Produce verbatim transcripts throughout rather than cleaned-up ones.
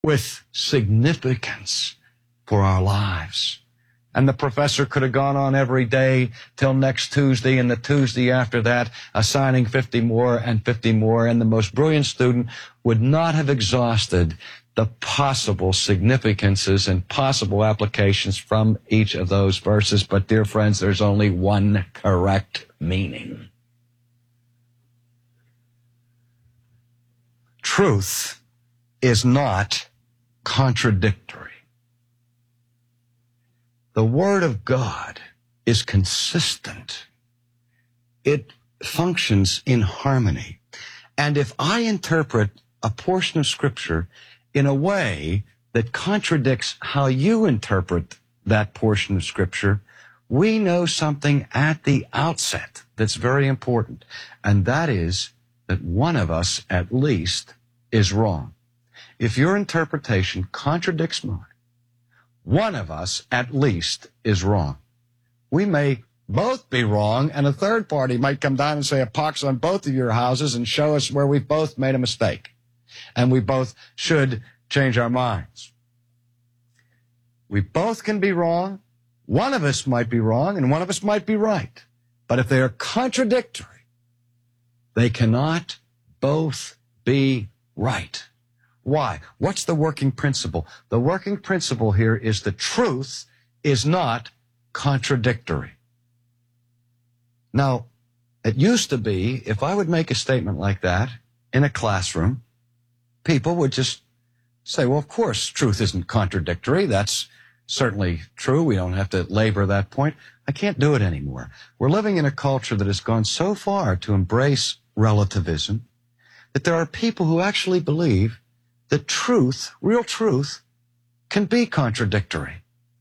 with significance for our lives. And the professor could have gone on every day till next Tuesday and the Tuesday after that, assigning fifty more and fifty more, and the most brilliant student would not have exhausted the possible significances and possible applications from each of those verses. But, dear friends, there's only one correct meaning. Truth is not contradictory. The Word of God is consistent. It functions in harmony. And if I interpret a portion of Scripture in a way that contradicts how you interpret that portion of Scripture, we know something at the outset that's very important, and that is that one of us, at least, is wrong. If your interpretation contradicts mine, one of us, at least, is wrong. We may both be wrong, and a third party might come down and say a pox on both of your houses and show us where we've both made a mistake, and we both should change our minds. We both can be wrong. One of us might be wrong, and one of us might be right. But if they are contradictory, they cannot both be right. Why? What's the working principle? The working principle here is the truth is not contradictory. Now, it used to be, if I would make a statement like that in a classroom, people would just say, well, of course, truth isn't contradictory. That's certainly true. We don't have to labor that point. I can't do it anymore. We're living in a culture that has gone so far to embrace relativism that there are people who actually believe that truth, real truth, can be contradictory.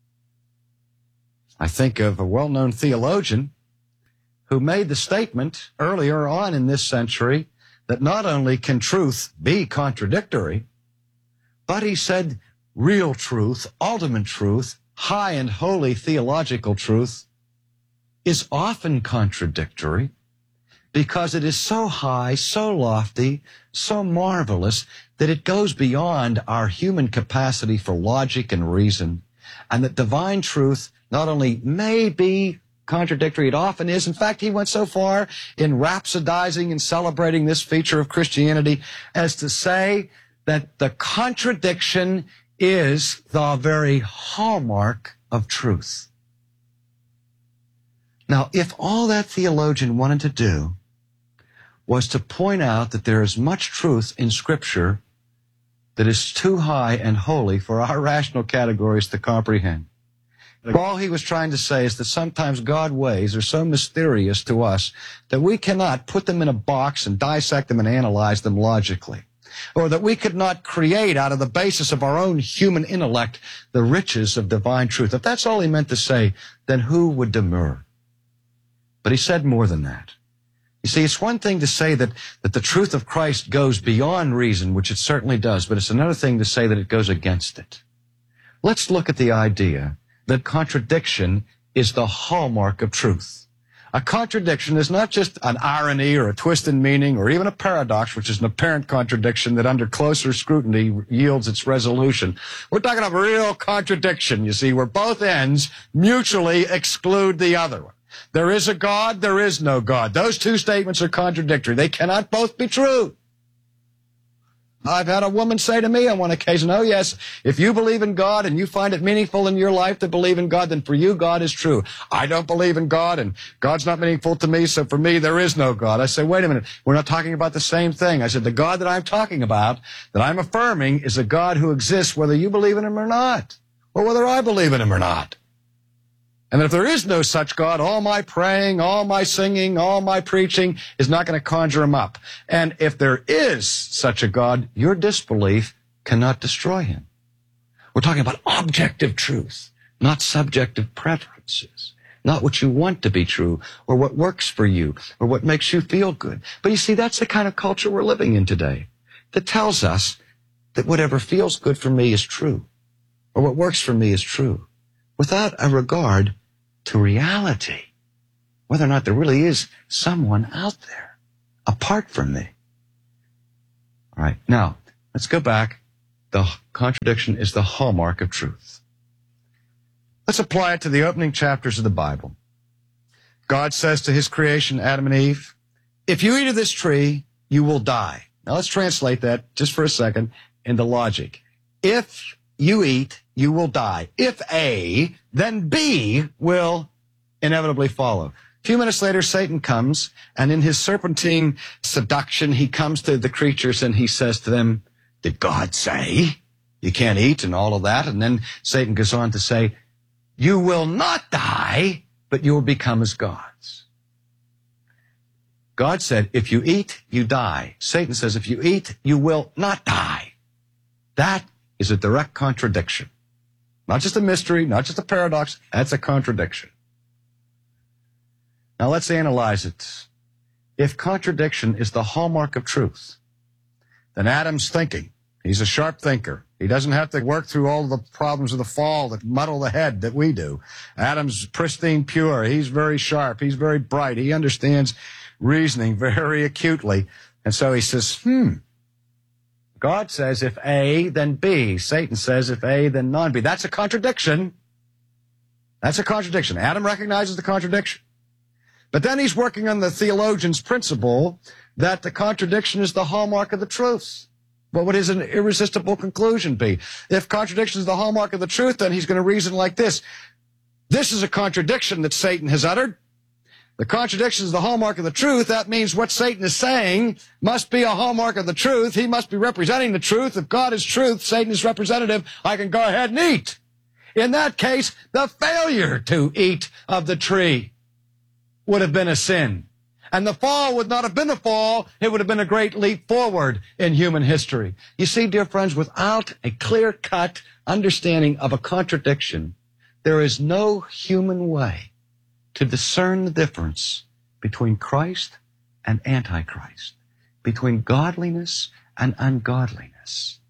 I think of a well-known theologian who made the statement earlier on in this century that not only can truth be contradictory, but he said real truth, ultimate truth, high and holy theological truth is often contradictory because it is so high, so lofty, so marvelous that it goes beyond our human capacity for logic and reason, and that divine truth not only may be contradictory, it often is. In fact, he went so far in rhapsodizing and celebrating this feature of Christianity as to say that the contradiction is the very hallmark of truth. Now, if all that theologian wanted to do was to point out that there is much truth in Scripture that is too high and holy for our rational categories to comprehend, all he was trying to say is that sometimes God's ways are so mysterious to us that we cannot put them in a box and dissect them and analyze them logically, or that we could not create out of the basis of our own human intellect the riches of divine truth. If that's all he meant to say, then who would demur? But he said more than that. You see, it's one thing to say that, that the truth of Christ goes beyond reason, which it certainly does, but it's another thing to say that it goes against it. Let's look at the idea that contradiction is the hallmark of truth. A contradiction is not just an irony or a twist in meaning or even a paradox, which is an apparent contradiction that under closer scrutiny yields its resolution. We're talking about real contradiction, you see, where both ends mutually exclude the other one. There is a God, there is no God. Those two statements are contradictory. They cannot both be true. I've had a woman say to me on one occasion, oh yes, if you believe in God and you find it meaningful in your life to believe in God, then for you God is true. I don't believe in God and God's not meaningful to me, so for me there is no God. I say, wait a minute, we're not talking about the same thing. I said, the God that I'm talking about, that I'm affirming, is a God who exists whether you believe in him or not, or whether I believe in him or not. And if there is no such God, all my praying, all my singing, all my preaching is not going to conjure him up. And if there is such a God, your disbelief cannot destroy him. We're talking about objective truth, not subjective preferences, not what you want to be true or what works for you or what makes you feel good. But you see, that's the kind of culture we're living in today that tells us that whatever feels good for me is true or what works for me is true without a regard to reality, whether or not there really is someone out there apart from me. All right, now, let's go back the contradiction is the hallmark of truth. Let's apply it to the opening chapters of the Bible. God says to his creation, Adam and Eve, if you eat of this tree, you will die. Now let's translate that just for a second into logic. If you eat, you will die. If A, then B will inevitably follow. A few minutes later, Satan comes, and in his serpentine seduction, he comes to the creatures and he says to them, did God say you can't eat and all of that? And then Satan goes on to say, you will not die, but you will become as gods. God said, if you eat, you die. Satan says, if you eat, you will not die. That is a direct contradiction. Not just a mystery, not just a paradox, that's a contradiction. Now let's analyze it. If contradiction is the hallmark of truth, then Adam's thinking, he's a sharp thinker. He doesn't have to work through all the problems of the fall that muddle the head that we do. Adam's pristine pure. He's very sharp. He's very bright. He understands reasoning very acutely. And so he says, hmm, God says if A, then B. Satan says if A, then non-B. That's a contradiction. That's a contradiction. Adam recognizes the contradiction. But then he's working on the theologian's principle that the contradiction is the hallmark of the truth. What would his irresistible conclusion be? If contradiction is the hallmark of the truth, then he's going to reason like this. This is a contradiction that Satan has uttered. The contradiction is the hallmark of the truth. That means what Satan is saying must be a hallmark of the truth. He must be representing the truth. If God is truth, Satan is representative. I can go ahead and eat. In that case, the failure to eat of the tree would have been a sin. And the fall would not have been the fall. It would have been a great leap forward in human history. You see, dear friends, without a clear-cut understanding of a contradiction, there is no human way to discern the difference between Christ and Antichrist, between godliness and ungodliness,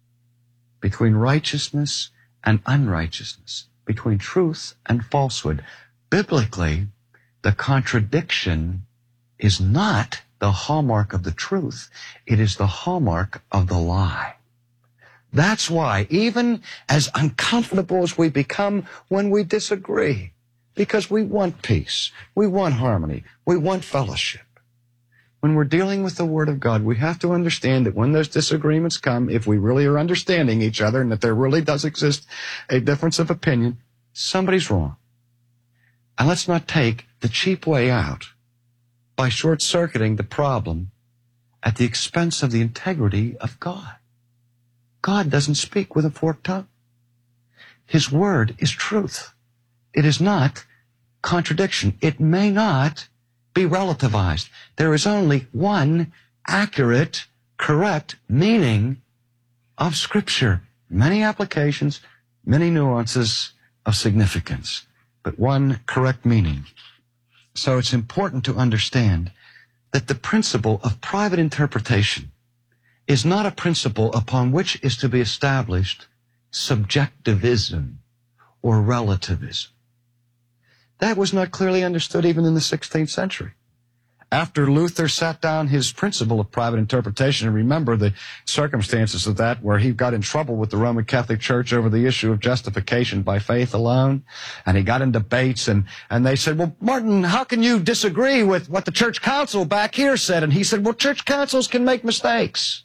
between righteousness and unrighteousness, between truth and falsehood. Biblically, the contradiction is not the hallmark of the truth. It is the hallmark of the lie. That's why, even as uncomfortable as we become when we disagree, because we want peace, we want harmony, we want fellowship. When we're dealing with the Word of God, we have to understand that when those disagreements come, if we really are understanding each other and that there really does exist a difference of opinion, somebody's wrong. And let's not take the cheap way out by short-circuiting the problem at the expense of the integrity of God. God doesn't speak with a forked tongue. His word is truth. It is not contradiction. It may not be relativized. There is only one accurate, correct meaning of Scripture. Many applications, many nuances of significance, but one correct meaning. So it's important to understand that the principle of private interpretation is not a principle upon which is to be established subjectivism or relativism. That was not clearly understood even in the sixteenth century. After Luther set down his principle of private interpretation, and remember the circumstances of that, where he got in trouble with the Roman Catholic Church over the issue of justification by faith alone, and he got in debates, and, and they said, well, Martin, how can you disagree with what the church council back here said? And he said, well, church councils can make mistakes.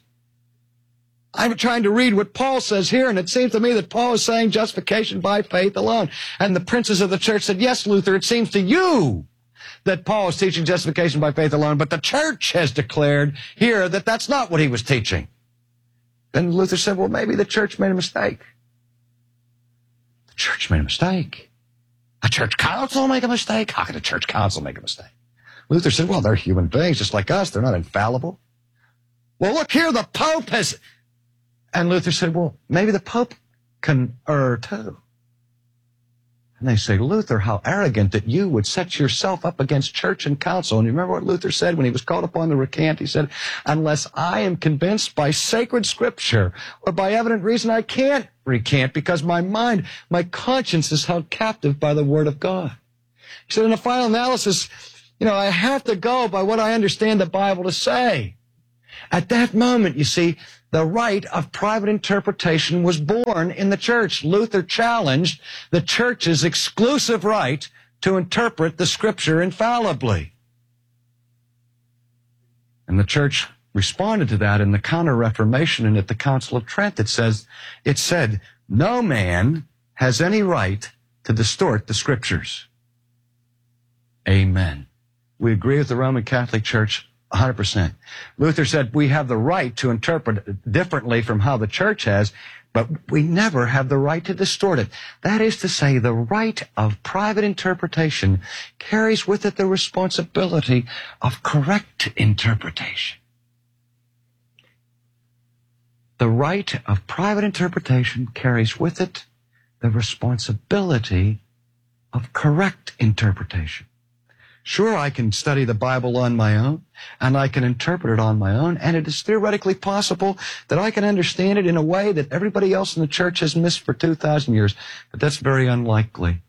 I'm trying to read what Paul says here, and it seems to me that Paul is saying justification by faith alone. And the princes of the church said, yes, Luther, it seems to you that Paul is teaching justification by faith alone, but the church has declared here that that's not what he was teaching. Then Luther said, well, maybe the church made a mistake. The church made a mistake. A church council make a mistake? How can a church council make a mistake? Luther said, well, they're human beings just like us. They're not infallible. Well, look here, the Pope has... And Luther said, well, maybe the Pope can err too. And they say, Luther, how arrogant that you would set yourself up against church and council. And you remember what Luther said when he was called upon to recant? He said, unless I am convinced by sacred scripture or by evident reason, I can't recant because my mind, my conscience is held captive by the word of God. He said, in the final analysis, you know, I have to go by what I understand the Bible to say. At that moment, you see, The right of private interpretation was born in the church. Luther challenged the church's exclusive right to interpret the Scripture infallibly. And the church responded to that in the Counter-Reformation and at the Council of Trent. It says, it said, no man has any right to distort the Scriptures. Amen. We agree with the Roman Catholic Church one hundred percent. Luther said we have the right to interpret it differently from how the church has, but we never have the right to distort it. That is to say, the right of private interpretation carries with it the responsibility of correct interpretation. The right of private interpretation carries with it the responsibility of correct interpretation. Sure, I can study the Bible on my own, and I can interpret it on my own, and it is theoretically possible that I can understand it in a way that everybody else in the church has missed for two thousand years, but that's very unlikely.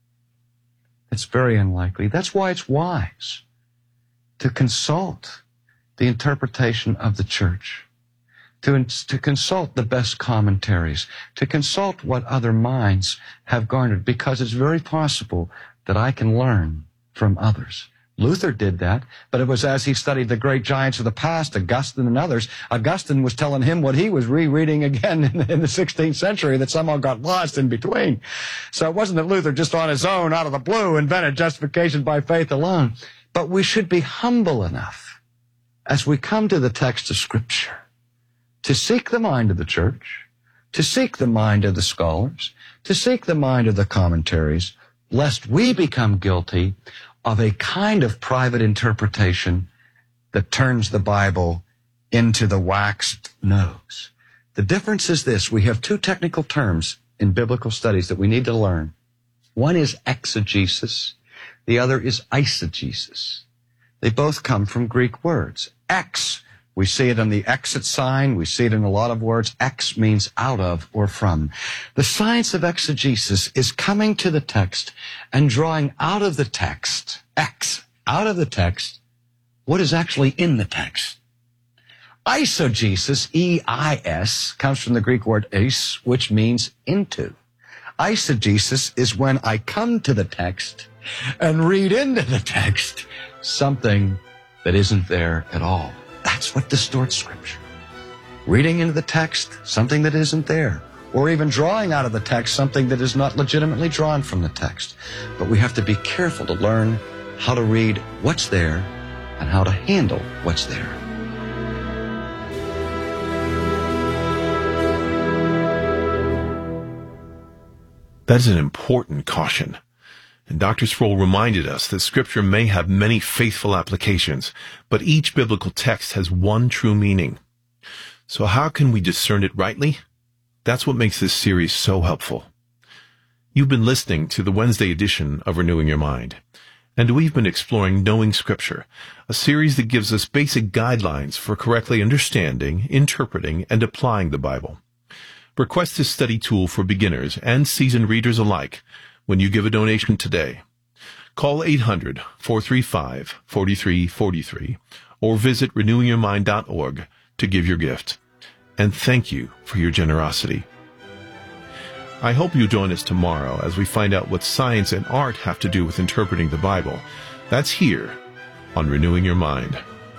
It's very unlikely. That's why it's wise to consult the interpretation of the church, to, to consult the best commentaries, to consult what other minds have garnered, because it's very possible that I can learn from others. Luther did that, but it was as he studied the great giants of the past, Augustine and others. Augustine was telling him what he was rereading again in, in the sixteenth century that somehow got lost in between. So it wasn't that Luther just on his own, out of the blue, invented justification by faith alone. But we should be humble enough as we come to the text of Scripture to seek the mind of the church, to seek the mind of the scholars, to seek the mind of the commentaries, lest we become guilty of a kind of private interpretation that turns the Bible into the waxed nose. The difference is this. We have two technical terms in biblical studies that we need to learn. One is exegesis. The other is eisegesis. They both come from Greek words. Ex, we see it in the exit sign. We see it in a lot of words. Ex means out of or from. The science of exegesis is coming to the text and drawing out of the text, ex, out of the text, what is actually in the text. Eisegesis, E I S, comes from the Greek word eis, which means into. Eisegesis is when I come to the text and read into the text something that isn't there at all. That's what distorts Scripture. Reading into the text something that isn't there, or even drawing out of the text something that is not legitimately drawn from the text. But we have to be careful to learn how to read what's there and how to handle what's there. That is an important caution. And Doctor Sproul reminded us that Scripture may have many faithful applications, but each biblical text has one true meaning. So how can we discern it rightly? That's what makes this series so helpful. You've been listening to the Wednesday edition of Renewing Your Mind, and we've been exploring Knowing Scripture, a series that gives us basic guidelines for correctly understanding, interpreting, and applying the Bible. Request this study tool for beginners and seasoned readers alike when you give a donation today. Call eight hundred, four three five, four three four three or visit renewing your mind dot org to give your gift. And thank you for your generosity. I hope you join us tomorrow as we find out what science and art have to do with interpreting the Bible. That's here on Renewing Your Mind.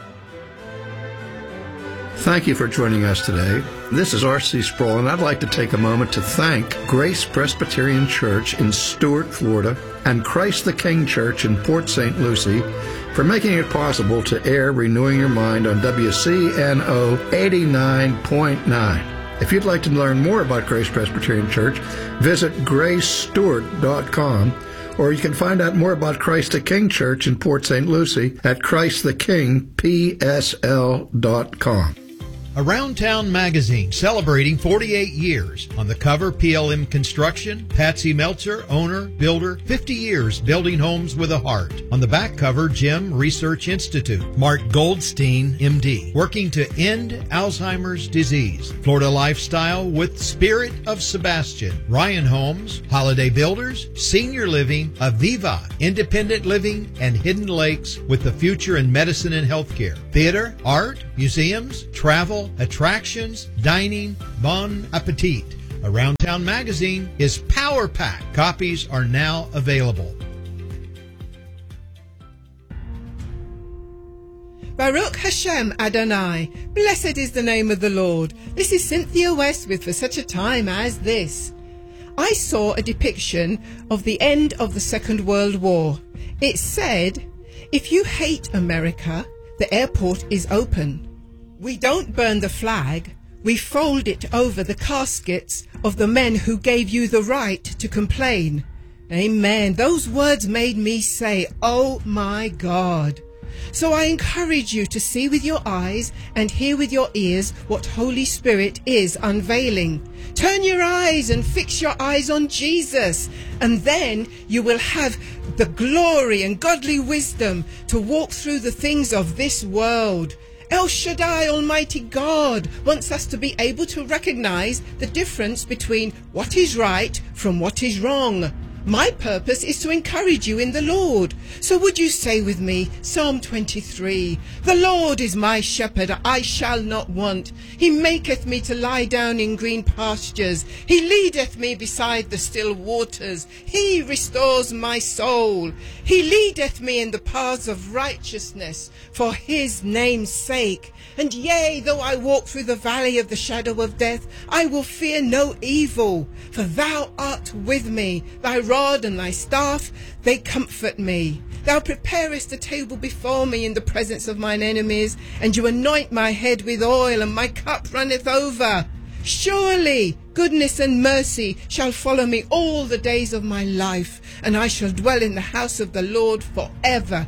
Thank you for joining us today. This is R C Sproul, and I'd like to take a moment to thank Grace Presbyterian Church in Stuart, Florida, and Christ the King Church in Port Saint Lucie for making it possible to air Renewing Your Mind on W C N O eighty-nine point nine. If you'd like to learn more about Grace Presbyterian Church, visit grace stewart dot com, or you can find out more about Christ the King Church in Port Saint Lucie at christ the king p s l dot com. Around Town magazine celebrating forty-eight years. On the cover, P L M Construction, Patsy Meltzer, owner, builder, fifty years building homes with a heart. On the back cover, Jim Research Institute, Mark Goldstein, M D, working to end Alzheimer's disease. Florida Lifestyle with Spirit of Sebastian, Ryan Homes, Holiday Builders, Senior Living, Aviva, Independent Living, and Hidden Lakes with the future in medicine and healthcare. Theater, art, museums, travel, travel, attractions, dining, bon appetit. Around Town Magazine is Power Pack. Copies are now available. Baruch Hashem Adonai, blessed is the name of the Lord. This is Cynthia West with For Such a Time as This. I saw a depiction of the end of the Second World War. It said, if you hate America, the airport is open. We don't burn the flag, we fold it over the caskets of the men who gave you the right to complain. Amen. Those words made me say, oh my God. So I encourage you to see with your eyes and hear with your ears what Holy Spirit is unveiling. Turn your eyes and fix your eyes on Jesus, and then you will have the glory and godly wisdom to walk through the things of this world. El Shaddai, Almighty God, wants us to be able to recognize the difference between what is right from what is wrong. My purpose is to encourage you in the Lord. So would you say with me, Psalm twenty-three, the Lord is my shepherd, I shall not want. He maketh me to lie down in green pastures. He leadeth me beside the still waters. He restores my soul. He leadeth me in the paths of righteousness for his name's sake. And yea, though I walk through the valley of the shadow of death, I will fear no evil, for thou art with me. Thy rod and thy staff, they comfort me. Thou preparest a table before me in the presence of mine enemies, and you anoint my head with oil, and my cup runneth over. Surely goodness and mercy shall follow me all the days of my life, and I shall dwell in the house of the Lord forever.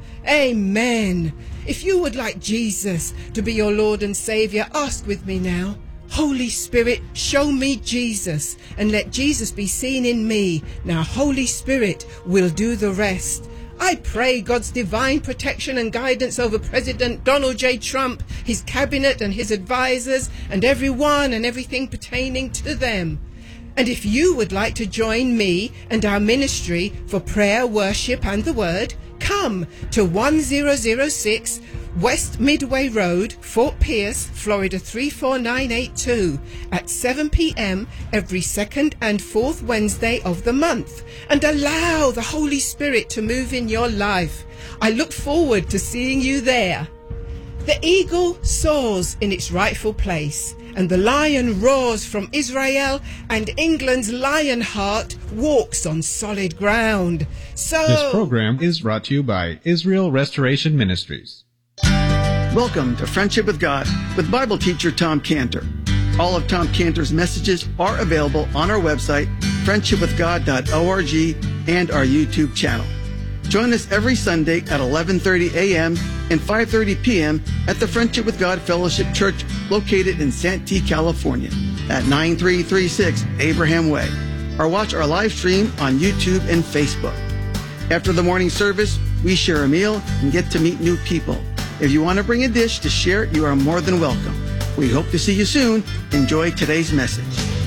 Amen. If you would like Jesus to be your Lord and Savior, ask with me now. Holy Spirit, show me Jesus, and let Jesus be seen in me. Now Holy Spirit will do the rest. I pray God's divine protection and guidance over President Donald J. Trump, his cabinet and his advisors, and everyone and everything pertaining to them. And if you would like to join me and our ministry for prayer, worship and the word, come to one thousand six West Midway Road, Fort Pierce, Florida three four nine eight two at seven p.m. every second and fourth Wednesday of the month, and allow the Holy Spirit to move in your life. I look forward to seeing you there. The eagle soars in its rightful place, and the lion roars from Israel, and England's lionheart walks on solid ground. So this program is brought to you by Israel Restoration Ministries. Welcome to Friendship with God with Bible teacher Tom Cantor. All of Tom Cantor's messages are available on our website, friendship with god dot org, and our YouTube channel. Join us every Sunday at eleven thirty a.m. and five thirty p.m. at the Friendship with God Fellowship Church located in Santee, California at nine three three six Abraham Way, or watch our live stream on YouTube and Facebook. After the morning service, we share a meal and get to meet new people. If you want to bring a dish to share, you are more than welcome. We hope to see you soon. Enjoy today's message.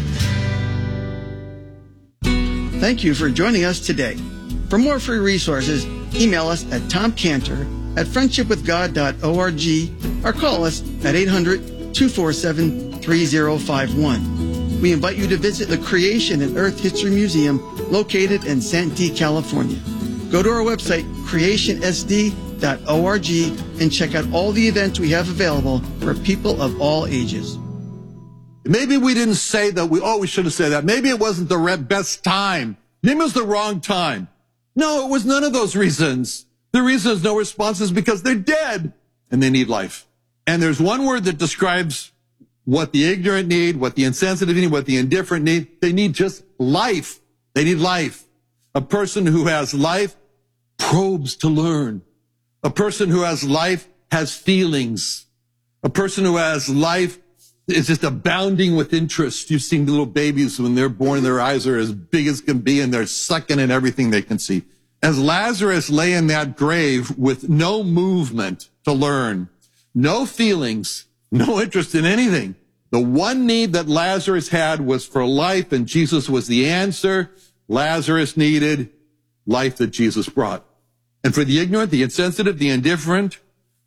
Thank you for joining us today. For more free resources, email us at tom cantor at friendship with god dot org or call us at eight hundred, two four seven, three zero five one. We invite you to visit the Creation and Earth History Museum located in Santee, California. Go to our website, creation s d dot org, and check out all the events we have available for people of all ages. Maybe we didn't say that. We always should have said that. Maybe it wasn't the best time. Maybe it was the wrong time. No, it was none of those reasons. The reason there's no response is because they're dead and they need life. And there's one word that describes what the ignorant need, what the insensitive need, what the indifferent need. They need just life. They need life. A person who has life probes to learn. A person who has life has feelings. A person who has life is just abounding with interest. You've seen little babies when they're born, their eyes are as big as can be, and they're sucking in everything they can see. As Lazarus lay in that grave with no movement to learn, no feelings, no interest in anything, the one need that Lazarus had was for life, and Jesus was the answer. Lazarus needed life that Jesus brought. And for the ignorant, the insensitive, the indifferent,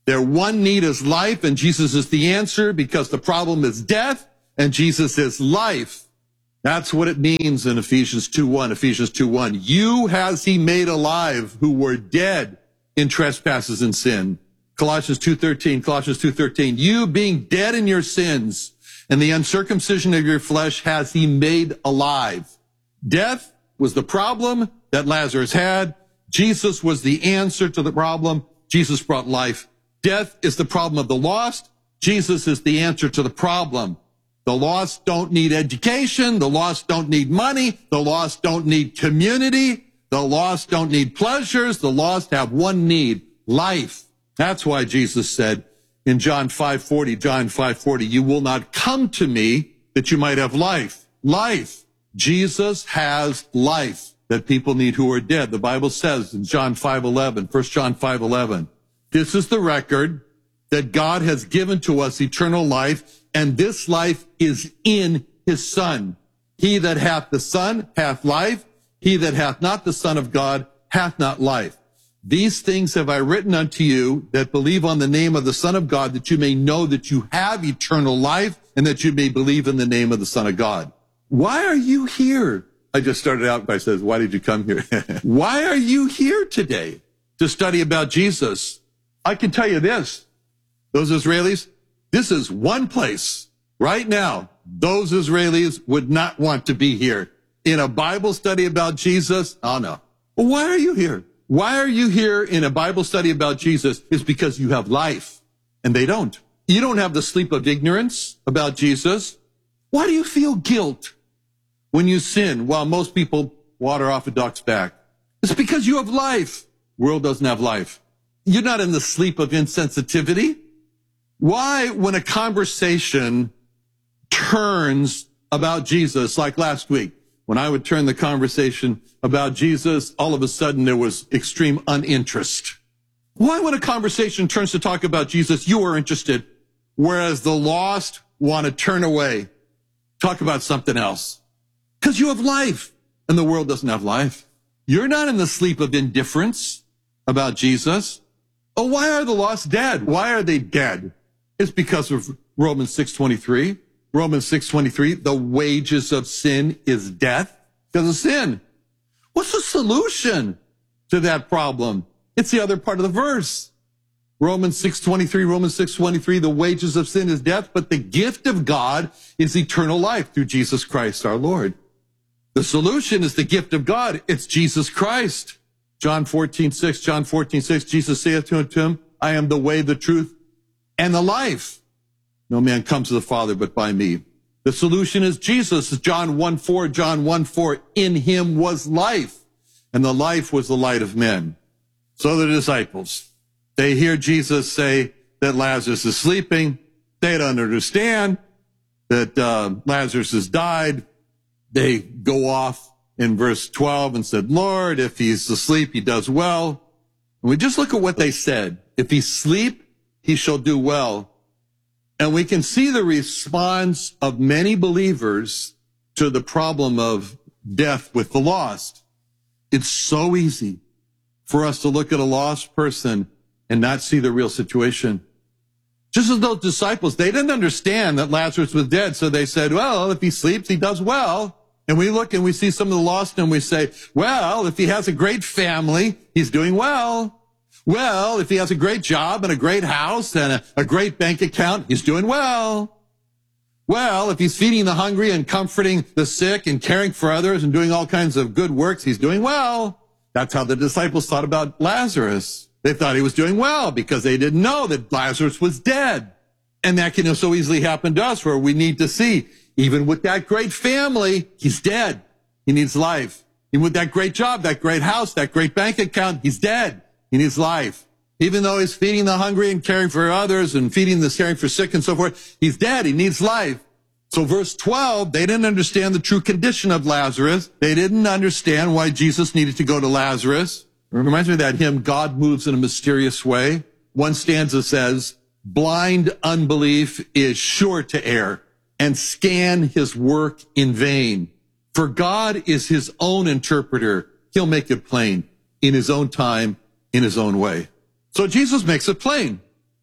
Their one need is life, and Jesus is the answer because the problem is death, and Jesus is life. That's what it means in Ephesians two one. Ephesians two one. You has he made alive who were dead in trespasses and sin. Colossians two thirteen. Colossians two thirteen. You being dead in your sins and the uncircumcision of your flesh has he made alive. Death was the problem that Lazarus had. Jesus was the answer to the problem. Jesus brought life. Death is the problem of the lost. Jesus is the answer to the problem. The lost don't need education. The lost don't need money. The lost don't need community. The lost don't need pleasures. The lost have one need, life. That's why Jesus said in John five forty, John five forty, you will not come to me that you might have life. Life. Jesus has life that people need who are dead. The Bible says in John five eleven, First John five eleven, this is the record that God has given to us eternal life, and this life is in his Son. He that hath the Son hath life. He that hath not the Son of God hath not life. These things have I written unto you that believe on the name of the Son of God, that you may know that you have eternal life, and that you may believe in the name of the Son of God. Why are you here? I just started out by saying, why did you come here? Why are you here today to study about Jesus? I can tell you this, those Israelis, this is one place right now. Those Israelis would not want to be here in a Bible study about Jesus. Oh no. Well, why are you here? Why are you here in a Bible study about Jesus? It's because you have life and they don't. You don't have the sleep of ignorance about Jesus. Why do you feel guilt when you sin while most people water off a duck's back? It's because you have life. World doesn't have life. You're not in the sleep of insensitivity. Why, when a conversation turns about Jesus, like last week, when I would turn the conversation about Jesus, all of a sudden there was extreme uninterest. Why, when a conversation turns to talk about Jesus, you are interested, whereas the lost want to turn away, talk about something else? Because you have life, and the world doesn't have life. You're not in the sleep of indifference about Jesus. Oh, why are the lost dead? Why are they dead? It's because of Romans six twenty-three. Romans six twenty-three, the wages of sin is death because of sin. What's the solution to that problem? It's the other part of the verse. Romans six twenty-three, Romans six twenty-three, the wages of sin is death, but the gift of God is eternal life through Jesus Christ our Lord. The solution is the gift of God. It's Jesus Christ. John fourteen six, John fourteen six, Jesus saith to him, I am the way, the truth, and the life. No man comes to the Father but by me. The solution is Jesus. John one four, John one four, in him was life, and the life was the light of men. So the disciples, they hear Jesus say that Lazarus is sleeping. They don't understand that uh, Lazarus has died. They go off in verse twelve and said, Lord, if he's asleep, he does well. And we just look at what they said. If he sleep, he shall do well. And we can see the response of many believers to the problem of death with the lost. It's so easy for us to look at a lost person and not see the real situation. Just as those disciples, they didn't understand that Lazarus was dead, so they said, well, if he sleeps, he does well. And we look and we see some of the lost and we say, well, if he has a great family, he's doing well. Well, if he has a great job and a great house and a, a great bank account, he's doing well. Well, if he's feeding the hungry and comforting the sick and caring for others and doing all kinds of good works, he's doing well. That's how the disciples thought about Lazarus. They thought he was doing well because they didn't know that Lazarus was dead. And that can so easily happen to us where we need to see, even with that great family, he's dead. He needs life. Even with that great job, that great house, that great bank account, he's dead. He needs life. Even though he's feeding the hungry and caring for others and feeding the caring for sick and so forth, he's dead. He needs life. So verse twelve, they didn't understand the true condition of Lazarus. They didn't understand why Jesus needed to go to Lazarus. It reminds me of that hymn, God Moves in a Mysterious Way. One stanza says, blind unbelief is sure to err and scan his work in vain. For God is his own interpreter. He'll make it plain in his own time, in his own way. So Jesus makes it plain.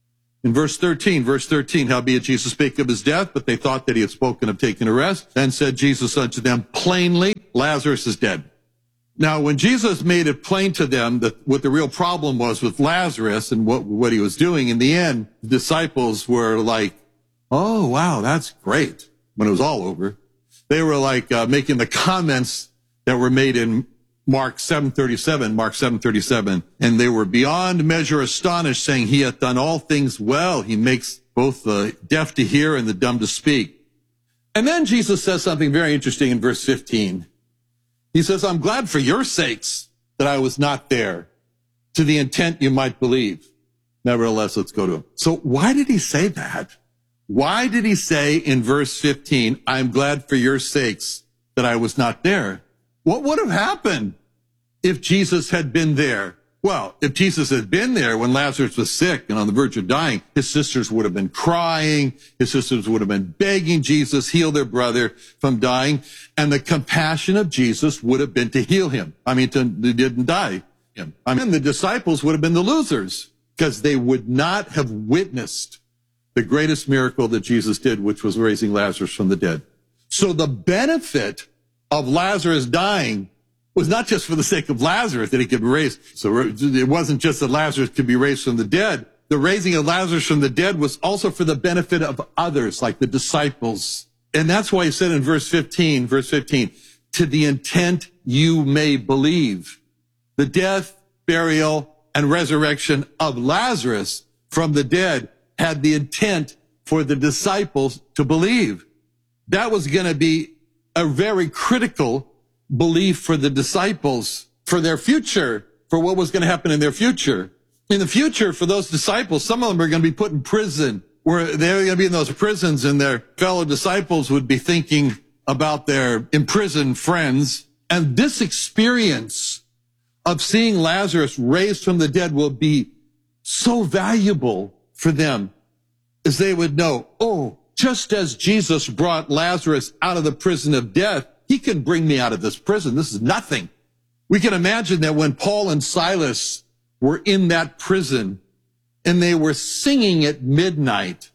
In verse thirteen, verse thirteen, howbeit Jesus spake of his death, but they thought that he had spoken of taking a rest. Then said Jesus unto them plainly, Lazarus is dead. Now, when Jesus made it plain to them that what the real problem was with Lazarus and what, what he was doing, in the end, the disciples were like, oh, wow, that's great. When it was all over, they were like uh, making the comments that were made in Mark seven thirty-seven, Mark seven thirty-seven, and they were beyond measure astonished, saying, he hath done all things well. He makes both the deaf to hear and the dumb to speak. And then Jesus says something very interesting in verse fifteen. He says, I'm glad for your sakes that I was not there, to the intent you might believe. Nevertheless, let's go to him. So why did he say that? Why did he say in verse fifteen, I'm glad for your sakes that I was not there? What would have happened if Jesus had been there? Well, if Jesus had been there when Lazarus was sick and on the verge of dying, his sisters would have been crying. His sisters would have been begging Jesus, heal their brother from dying. And the compassion of Jesus would have been to heal him. I mean, to, they didn't die him. I mean, the disciples would have been the losers because they would not have witnessed the greatest miracle that Jesus did, which was raising Lazarus from the dead. So the benefit of Lazarus dying was not just for the sake of Lazarus that he could be raised. So it wasn't just that Lazarus could be raised from the dead. The raising of Lazarus from the dead was also for the benefit of others, like the disciples. And that's why he said in verse fifteen, verse fifteen, to the intent you may believe. The death, burial, and resurrection of Lazarus from the dead had the intent for the disciples to believe. That was going to be a very critical belief for the disciples, for their future, for what was going to happen in their future. In the future, for those disciples, some of them are going to be put in prison, where they're going to be in those prisons, and their fellow disciples would be thinking about their imprisoned friends. And this experience of seeing Lazarus raised from the dead will be so valuable for them, as they would know, oh, just as Jesus brought Lazarus out of the prison of death, he can bring me out of this prison. This is nothing. We can imagine that when Paul and Silas were in that prison and they were singing at midnight,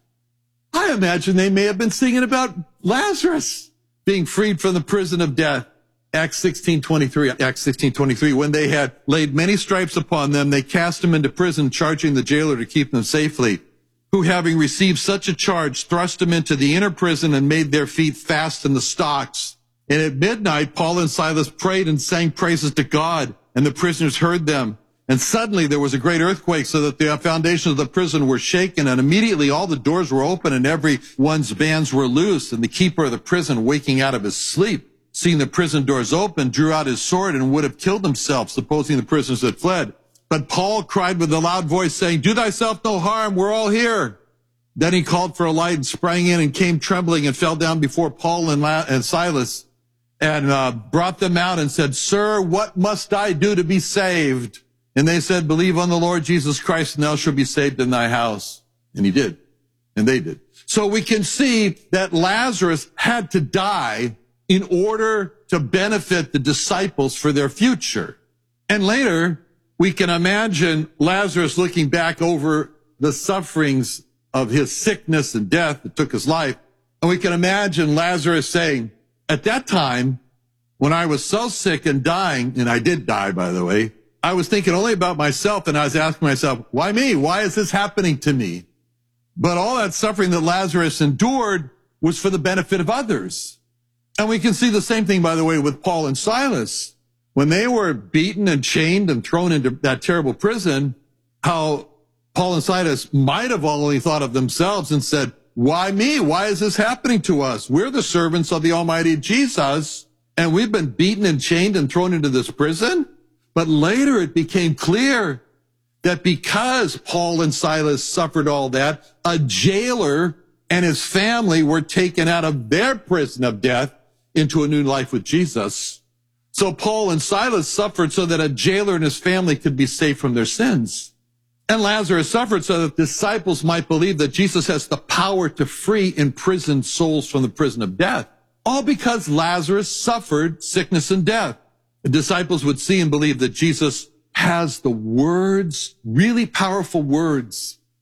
I imagine they may have been singing about Lazarus being freed from the prison of death. Acts sixteen twenty-three, Acts sixteen twenty-three, when they had laid many stripes upon them, they cast him into prison, charging the jailer to keep them safely, who, having received such a charge, thrust him into the inner prison and made their feet fast in the stocks. And at midnight, Paul and Silas prayed and sang praises to God, and the prisoners heard them. And suddenly there was a great earthquake, so that the foundations of the prison were shaken, and immediately all the doors were open and everyone's bands were loosed. And the keeper of the prison, waking out of his sleep, seeing the prison doors open, drew out his sword and would have killed himself, supposing the prisoners had fled. But Paul cried with a loud voice, saying, do thyself no harm, we're all here. Then he called for a light and sprang in and came trembling and fell down before Paul and, La- and Silas and uh, brought them out and said, sir, what must I do to be saved? And they said, believe on the Lord Jesus Christ and thou shalt be saved in thy house. And he did. And they did. So we can see that Lazarus had to die in order to benefit the disciples for their future. And later, we can imagine Lazarus looking back over the sufferings of his sickness and death that took his life. And we can imagine Lazarus saying, at that time, when I was so sick and dying, and I did die, by the way, I was thinking only about myself, and I was asking myself, why me? Why is this happening to me? But all that suffering that Lazarus endured was for the benefit of others. And we can see the same thing, by the way, with Paul and Silas. When they were beaten and chained and thrown into that terrible prison, how Paul and Silas might have only thought of themselves and said, why me? Why is this happening to us? We're the servants of the Almighty Jesus, and we've been beaten and chained and thrown into this prison. But later it became clear that because Paul and Silas suffered all that, a jailer and his family were taken out of their prison of death into a new life with Jesus. So Paul and Silas suffered so that a jailer and his family could be saved from their sins. And Lazarus suffered so that disciples might believe that Jesus has the power to free imprisoned souls from the prison of death. All because Lazarus suffered sickness and death. The disciples would see and believe that Jesus has the words, really powerful words,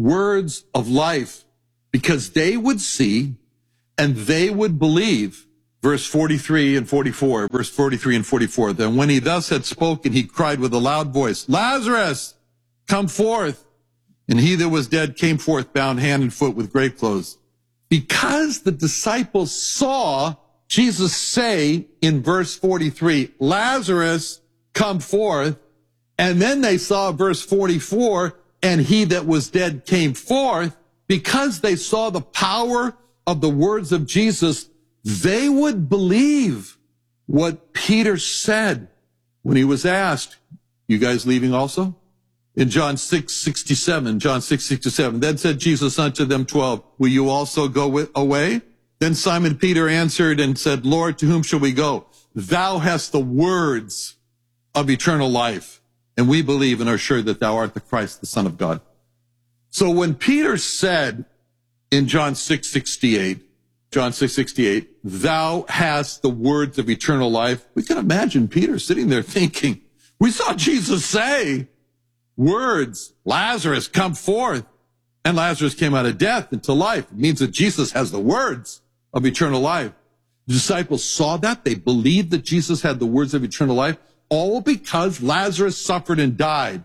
words of life because they would see and they would believe. Verse forty-three and forty-four, verse forty-three and forty-four. Then when he thus had spoken, he cried with a loud voice, Lazarus, come forth. And he that was dead came forth, bound hand and foot with grave clothes. Because the disciples saw Jesus say in verse forty-three, Lazarus, come forth. And then they saw verse forty-four, and he that was dead came forth. Because they saw the power of the words of Jesus, they would believe what Peter said when he was asked, you guys leaving also? In John six sixty-seven, John six sixty-seven, then said Jesus unto them twelve, will you also go with, away? Then Simon Peter answered and said, Lord, to whom shall we go? Thou hast the words of eternal life, and we believe and are sure that thou art the Christ, the Son of God. So when Peter said in John six sixty-eight, John six sixty-eight, thou hast the words of eternal life, we can imagine Peter sitting there thinking, we saw Jesus say, words, Lazarus, come forth. And Lazarus came out of death into life. It means that Jesus has the words of eternal life. The disciples saw that. They believed that Jesus had the words of eternal life, all because Lazarus suffered and died.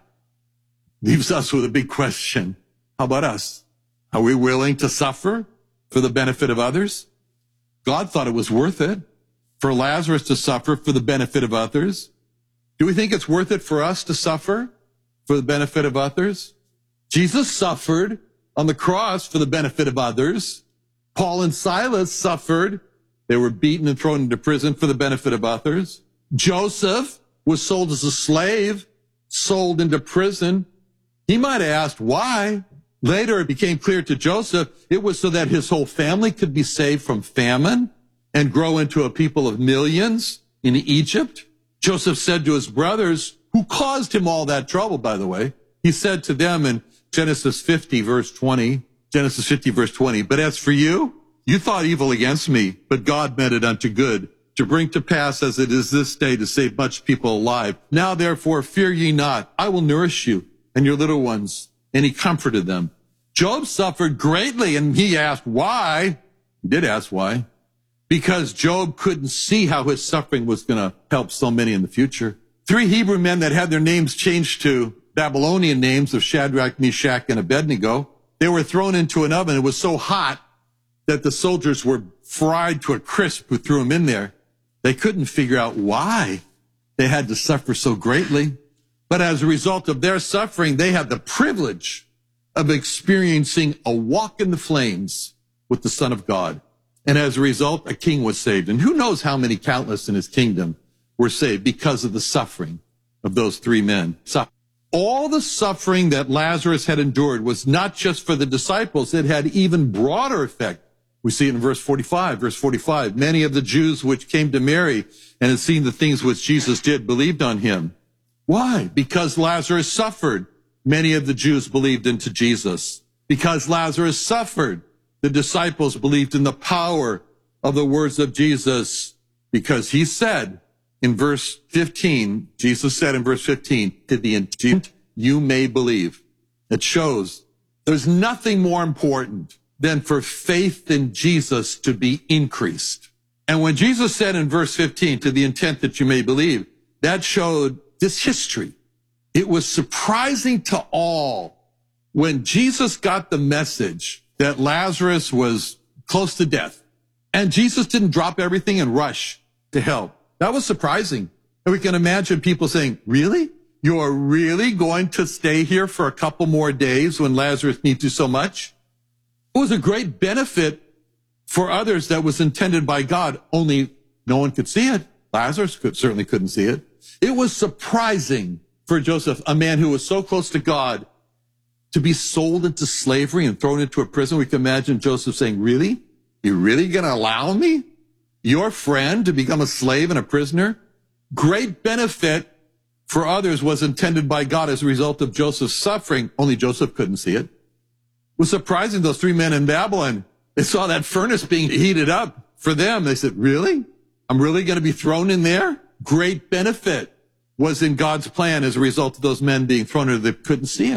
Leaves us with a big question. How about us? Are we willing to suffer for the benefit of others? God thought it was worth it for Lazarus to suffer for the benefit of others. Do we think it's worth it for us to suffer for the benefit of others? Jesus suffered on the cross for the benefit of others. Paul and Silas suffered. They were beaten and thrown into prison for the benefit of others. Joseph was sold as a slave, sold into prison. He might have asked why. Later, it became clear to Joseph it was so that his whole family could be saved from famine and grow into a people of millions in Egypt. Joseph said to his brothers, who caused him all that trouble, by the way, he said to them in Genesis fifty, verse twenty, Genesis fifty, verse twenty, but as for you, you thought evil against me, but God meant it unto good, to bring to pass as it is this day to save much people alive. Now, therefore, fear ye not. I will nourish you and your little ones. And he comforted them. Job suffered greatly, and he asked why. He did ask why. Because Job couldn't see how his suffering was going to help so many in the future. Three Hebrew men that had their names changed to Babylonian names of Shadrach, Meshach, and Abednego. They were thrown into an oven. It was so hot that the soldiers were fried to a crisp who threw them in there. They couldn't figure out why they had to suffer so greatly. But as a result of their suffering, they had the privilege of experiencing a walk in the flames with the Son of God. And as a result, a king was saved. And who knows how many countless in his kingdom were saved because of the suffering of those three men. So all the suffering that Lazarus had endured was not just for the disciples. It had even broader effect. We see it in verse forty-five. Verse forty-five, many of the Jews which came to Mary and had seen the things which Jesus did believed on him. Why? Because Lazarus suffered. Many of the Jews believed into Jesus. Because Lazarus suffered, the disciples believed in the power of the words of Jesus. Because he said in verse fifteen, Jesus said in verse fifteen, to the intent you may believe. It shows there's nothing more important than for faith in Jesus to be increased. And when Jesus said in verse fifteen, to the intent that you may believe, that showed this history. It was surprising to all when Jesus got the message that Lazarus was close to death, and Jesus didn't drop everything and rush to help. That was surprising. And we can imagine people saying, really? You're really going to stay here for a couple more days when Lazarus needs you so much? It was a great benefit for others that was intended by God, only no one could see it. Lazarus could, certainly couldn't see it. It was surprising for Joseph, a man who was so close to God, to be sold into slavery and thrown into a prison. We can imagine Joseph saying, really? You're really going to allow me, your friend, to become a slave and a prisoner? Great benefit for others was intended by God as a result of Joseph's suffering. Only Joseph couldn't see it. It was surprising, those three men in Babylon, they saw that furnace being heated up for them. They said, really? I'm really going to be thrown in there? Great benefit was in God's plan as a result of those men being thrown in. They couldn't see it.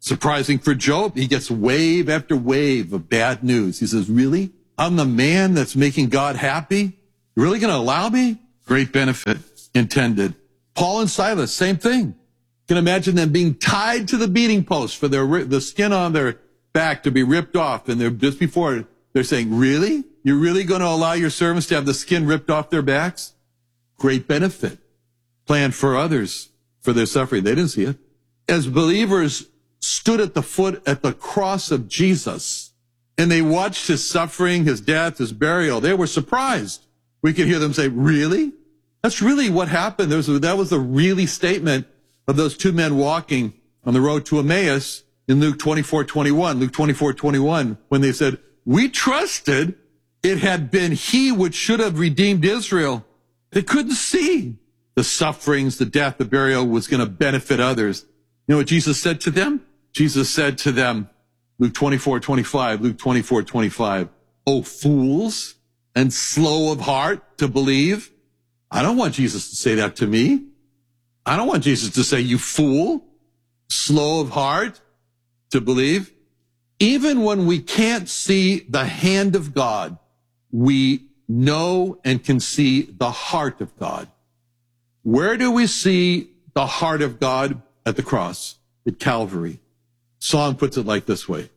Surprising for Job, he gets wave after wave of bad news. He says, really? I'm the man that's making God happy? You're really going to allow me? Great benefit intended. Paul and Silas, same thing. You can imagine them being tied to the beating post for their the skin on their back to be ripped off. And they're just before they're saying, really? You're really going to allow your servants to have the skin ripped off their backs? Great benefit. Planned for others for their suffering. They didn't see it. As believers stood at the foot at the cross of Jesus and they watched his suffering, his death, his burial, they were surprised. We could hear them say, really? That's really what happened. There was, that was the really statement of those two men walking on the road to Emmaus in Luke twenty-four twenty-one. Luke twenty-four twenty-one, when they said, we trusted it had been he which should have redeemed Israel. They couldn't see the sufferings, the death, the burial was going to benefit others. You know what Jesus said to them? Jesus said to them, Luke twenty-four twenty-five, Luke twenty-four twenty-five, oh, fools and slow of heart to believe. I don't want Jesus to say that to me. I don't want Jesus to say, you fool, slow of heart to believe. Even when we can't see the hand of God, we know and can see the heart of God. Where do we see the heart of God? At the cross, at Calvary. Song puts it like this way.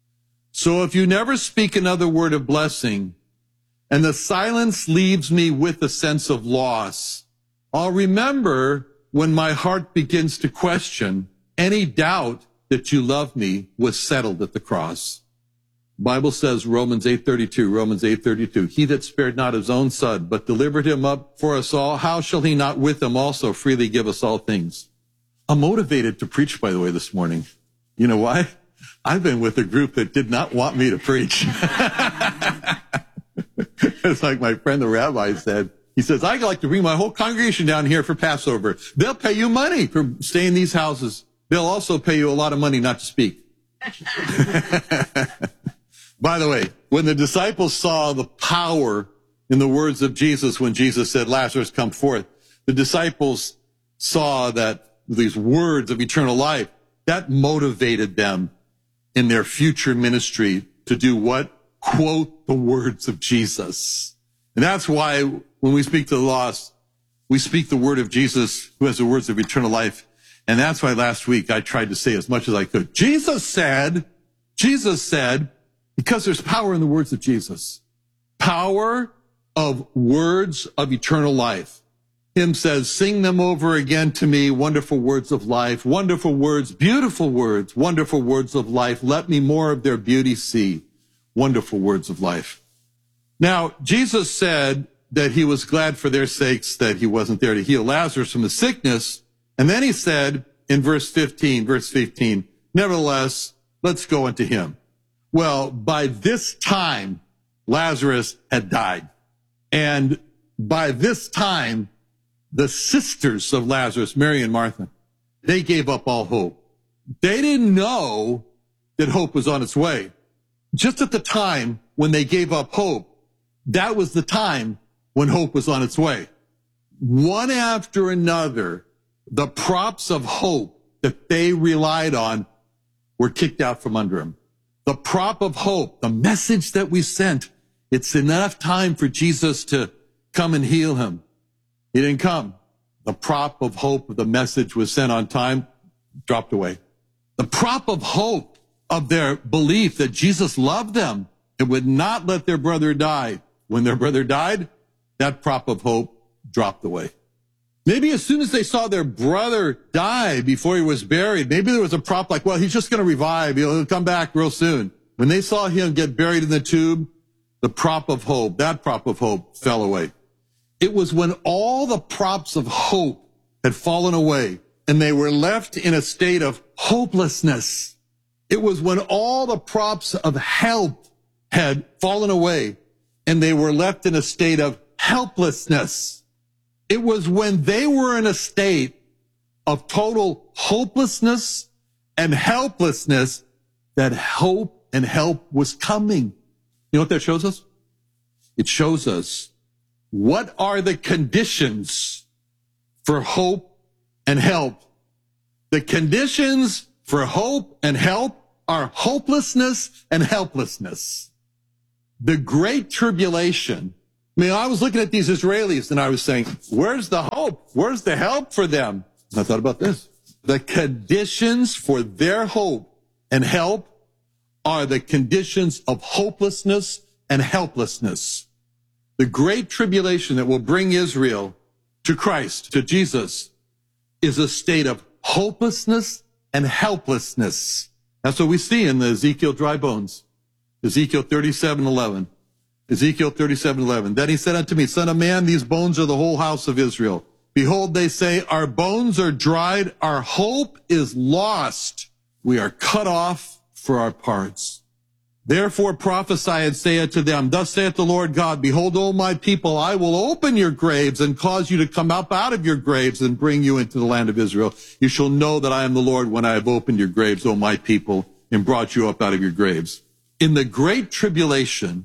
So if you never speak another word of blessing, and the silence leaves me with a sense of loss, I'll remember when my heart begins to question any doubt that you love me was settled at the cross. The Bible says, Romans eight thirty-two, Romans eight thirty-two, he that spared not his own son, but delivered him up for us all, how shall he not with him also freely give us all things? I'm motivated to preach, by the way, this morning. You know why? I've been with a group that did not want me to preach. It's like my friend the rabbi said. He says, I'd like to bring my whole congregation down here for Passover. They'll pay you money for staying in these houses. They'll also pay you a lot of money not to speak. By the way, when the disciples saw the power in the words of Jesus, when Jesus said, Lazarus, come forth, the disciples saw that these words of eternal life, that motivated them in their future ministry to do what? Quote the words of Jesus. And that's why when we speak to the lost, we speak the word of Jesus who has the words of eternal life. And that's why last week I tried to say as much as I could. Jesus said, Jesus said, because there's power in the words of Jesus. Power of words of eternal life. Hymn says, sing them over again to me, wonderful words of life, wonderful words, beautiful words, wonderful words of life. Let me more of their beauty see, wonderful words of life. Now, Jesus said that he was glad for their sakes that he wasn't there to heal Lazarus from the sickness. And then he said in verse fifteen, verse fifteen, nevertheless, let's go unto him. Well, by this time, Lazarus had died. And by this time, the sisters of Lazarus, Mary and Martha, they gave up all hope. They didn't know that hope was on its way. Just at the time when they gave up hope, that was the time when hope was on its way. One after another, the props of hope that they relied on were kicked out from under them. The prop of hope, the message that we sent, it's enough time for Jesus to come and heal him. He didn't come. The prop of hope, the message was sent on time, dropped away. The prop of hope of their belief that Jesus loved them and would not let their brother die. When their brother died, that prop of hope dropped away. Maybe as soon as they saw their brother die before he was buried, maybe there was a prop like, well, he's just going to revive. He'll, he'll come back real soon. When they saw him get buried in the tomb, the prop of hope, that prop of hope fell away. It was when all the props of hope had fallen away and they were left in a state of hopelessness. It was when all the props of help had fallen away and they were left in a state of helplessness. It was when they were in a state of total hopelessness and helplessness that hope and help was coming. You know what that shows us? It shows us what are the conditions for hope and help. The conditions for hope and help are hopelessness and helplessness. The Great Tribulation. I mean, I was looking at these Israelis and I was saying, where's the hope? Where's the help for them? And I thought about this. The conditions for their hope and help are the conditions of hopelessness and helplessness. The Great Tribulation that will bring Israel to Christ, to Jesus, is a state of hopelessness and helplessness. That's what we see in the Ezekiel dry bones. Ezekiel thirty-seven eleven. Ezekiel thirty-seven eleven. Then he said unto me, Son of man, these bones are the whole house of Israel. Behold, they say, our bones are dried, our hope is lost. We are cut off for our parts. Therefore prophesy and say unto them, Thus saith the Lord God, Behold, O my people, I will open your graves and cause you to come up out of your graves and bring you into the land of Israel. You shall know that I am the Lord when I have opened your graves, O my people, and brought you up out of your graves. In the Great Tribulation,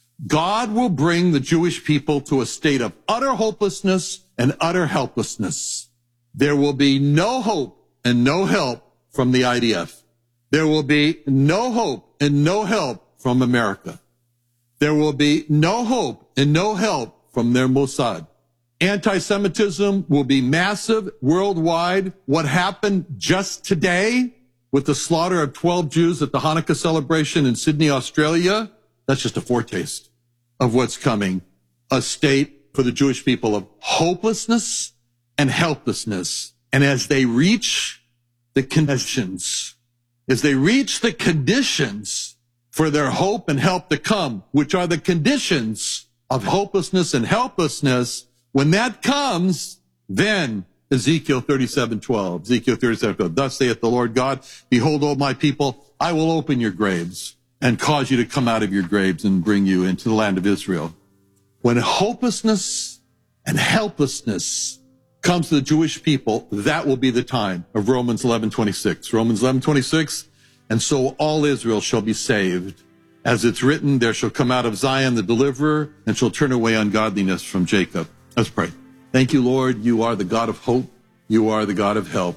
God will bring the Jewish people to a state of utter hopelessness and utter helplessness. There will be no hope and no help from the I D F. There will be no hope and no help from America. There will be no hope and no help from their Mossad. Anti-Semitism will be massive worldwide. What happened just today with the slaughter of twelve Jews at the Hanukkah celebration in Sydney, Australia, that's just a foretaste of what's coming. A state for the Jewish people of hopelessness and helplessness. And as they reach the conditions, as they reach the conditions for their hope and help to come, which are the conditions of hopelessness and helplessness, when that comes, then Ezekiel thirty-seven twelve, Ezekiel thirty-seven twelve, Thus saith the Lord God, Behold, O my people, I will open your graves and cause you to come out of your graves and bring you into the land of Israel. When hopelessness and helplessness comes to the Jewish people, that will be the time of Romans eleven twenty-six. Romans eleven twenty-six, and so all Israel shall be saved. As it's written, there shall come out of Zion the deliverer, and shall turn away ungodliness from Jacob. Let's pray. Thank you, Lord. You are the God of hope. You are the God of help.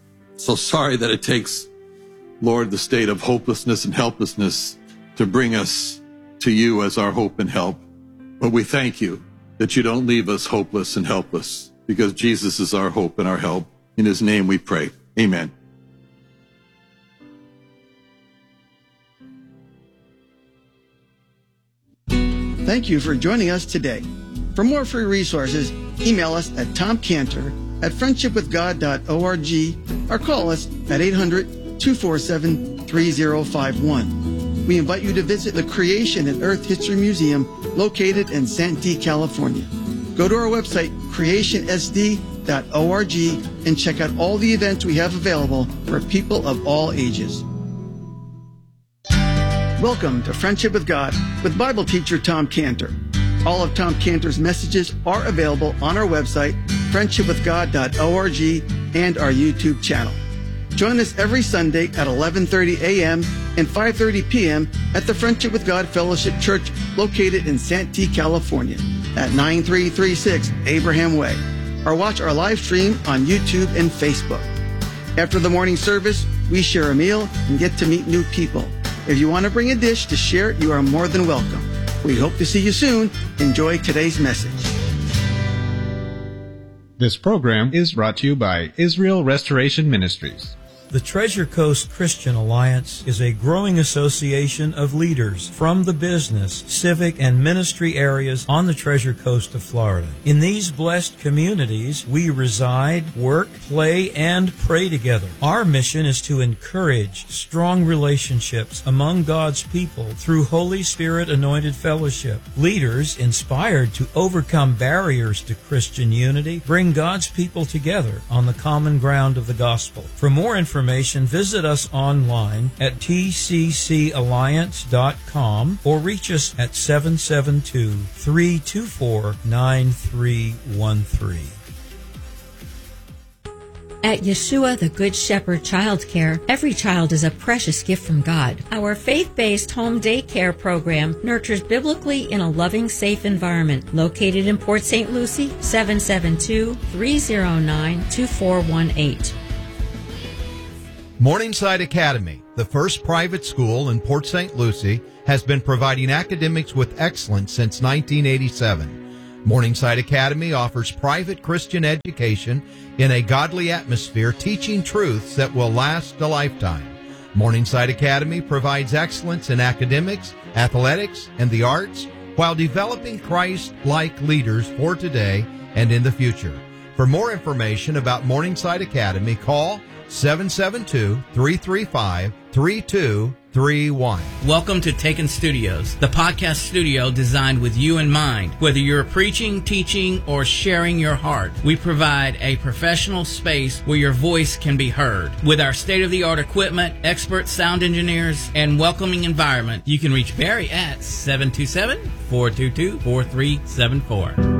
So sorry that it takes, Lord, the state of hopelessness and helplessness to bring us to you as our hope and help. But we thank you that you don't leave us hopeless and helpless, because Jesus is our hope and our help. In his name we pray. Amen. Thank you for joining us today. For more free resources, email us at tomcantor at friendship with god dot org or call us at eight hundred, two four seven, three zero five one. We invite you to visit the Creation and Earth History Museum located in Santee, California. Go to our website, creation s d dot org, and check out all the events we have available for people of all ages. Welcome to Friendship with God with Bible teacher Tom Cantor. All of Tom Cantor's messages are available on our website, friendship with god dot org, and our YouTube channel. Join us every Sunday at eleven thirty a.m. and five thirty p.m. at the Friendship with God Fellowship Church located in Santee, California at nine three three six Abraham Way, or watch our live stream on YouTube and Facebook. After the morning service, we share a meal and get to meet new people. If you want to bring a dish to share, you are more than welcome. We hope to see you soon. Enjoy today's message. This program is brought to you by Israel Restoration Ministries. The Treasure Coast Christian Alliance is a growing association of leaders from the business, civic, and ministry areas on the Treasure Coast of Florida. In these blessed communities, we reside, work, play, and pray together. Our mission is to encourage strong relationships among God's people through Holy Spirit anointed fellowship. Leaders, inspired to overcome barriers to Christian unity, bring God's people together on the common ground of the gospel. For more information, visit us online at t c c alliance dot com or reach us at seven seven two, three two four, nine three one three. At Yeshua the Good Shepherd Child Care, every child is a precious gift from God. Our faith-based home daycare program nurtures biblically in a loving, safe environment. Located in Port Saint Lucie, seven seven two, three zero nine, two four one eight. Morningside Academy, the first private school in Port Saint Lucie, has been providing academics with excellence since nineteen eighty-seven. Morningside Academy offers private Christian education in a godly atmosphere, teaching truths that will last a lifetime. Morningside Academy provides excellence in academics, athletics, and the arts while developing Christ-like leaders for today and in the future. For more information about Morningside Academy, call seven seven two, three three five, three two three one. Welcome to Taken Studios, the podcast studio designed with you in mind. Whether you're preaching, teaching, or sharing your heart, we provide a professional space where your voice can be heard. With our state-of-the-art equipment, expert sound engineers, and welcoming environment, you can reach Barry at seven two seven, four two two, four three seven four.